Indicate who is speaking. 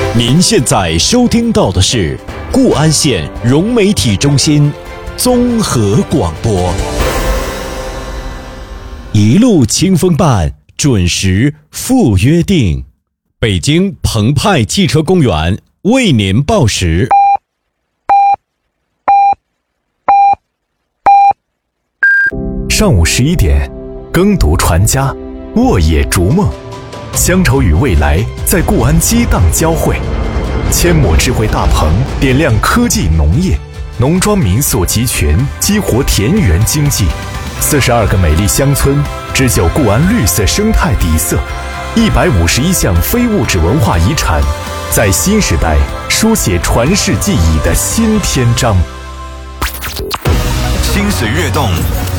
Speaker 1: 您现在收听到的是固安县融媒体中心综合广播，一路清风伴，准时赴约定。北京澎湃汽车公园为您报时。
Speaker 2: 上午11点，耕读传家，沃野逐梦，乡愁与未来在固安激荡交汇。阡陌智慧大棚点亮科技农业，农庄民宿集群激活田园经济。42个美丽乡村织就固安绿色生态底色，151项非物质文化遗产，在新时代书写传世记忆的新篇章。
Speaker 3: 心水跃动，